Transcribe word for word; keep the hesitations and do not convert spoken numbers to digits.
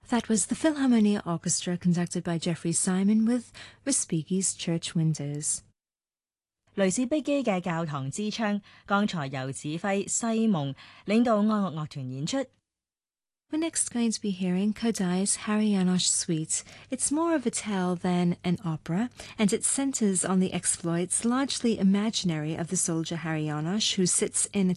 That was the Philharmonia Orchestra conducted by Jeffrey Simon with Respighi's Church Windows. 雷士碧基嘅教堂之窗，剛才由指揮西蒙領導愛樂樂團演出。 We're next going to be hearing Kodai's Harry Janos Suite. It's more of a tale than an opera, and it centers on the exploits, largely imaginary, of the soldier Harry Janos, who sits in a